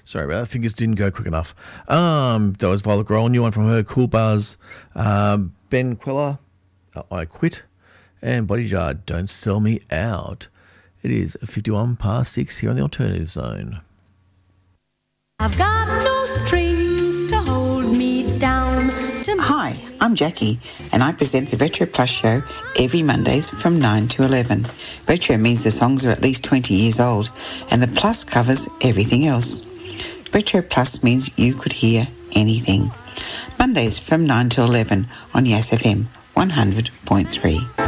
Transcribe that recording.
Sorry about that. Fingers didn't go quick enough. That was Violet Grohl. New one from her. Cool Buzz. Ben Queller. I Quit. And Body Jar. Don't Sell Me Out. It is 51 past 6 here on the Alternative Zone. I've got no strings to hold me down. Hi, I'm Jackie, and I present the Retro Plus show every Mondays from 9 to 11. Retro means the songs are at least 20 years old, and the plus covers everything else. Retro Plus means you could hear anything. Mondays from 9 to 11 on Yass FM 100.3.